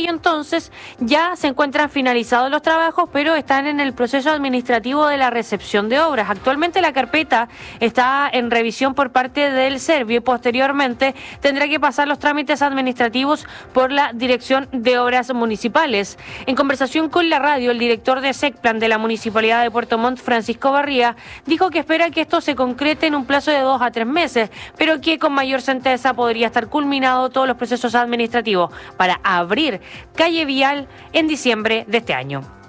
ello, entonces, ya se encuentran finalizados los trabajos, pero están en el proceso administrativo de la recepción de obras. Actualmente la carpeta está en revisión por parte del Servio y posteriormente tendrá que pasar los trámites administrativos por la Dirección de Obras Municipales. En conversación con la radio, el director de SECPLAN de la Municipalidad de Puerto Montt, Francisco Barría, dijo que espera que esto se concrete en un plazo de 2 a 3 meses, pero que con mayor certeza podría estar culminado todos los procesos administrativos para abrir calle vial en diciembre de este año.